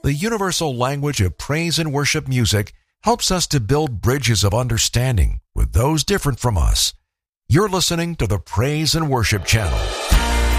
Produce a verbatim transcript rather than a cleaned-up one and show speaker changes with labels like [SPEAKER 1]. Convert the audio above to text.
[SPEAKER 1] The universal language of praise and worship music helps us to build bridges of understanding with those different from us. You're listening to the Praise and Worship Channel.